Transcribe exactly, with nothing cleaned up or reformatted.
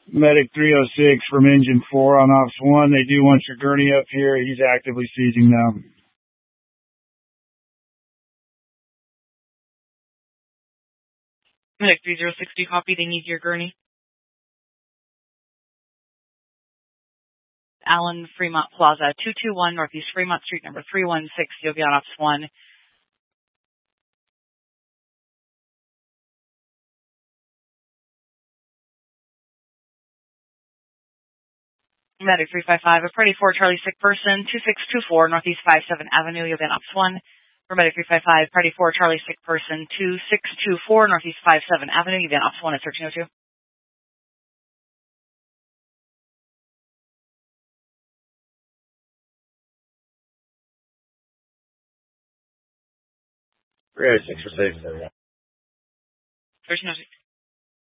Medic three oh six from Engine four on Ops one. They do want your gurney up here. He's actively seizing now. Medic three oh six, do you copy? They need your gurney. Allen, Fremont Plaza, two two one Northeast Fremont Street, number three one six. You'll be on Ops one. Medic three five five, a Party four Charlie sick person, two six two four Northeast fifty-seventh Avenue. You'll be on Ops one. For Medic three five five, Party four Charlie sick person, two six two four Northeast fifty-seventh Avenue. You'll be on Ops one at thirteen oh two. three oh six for six. thirteen oh two.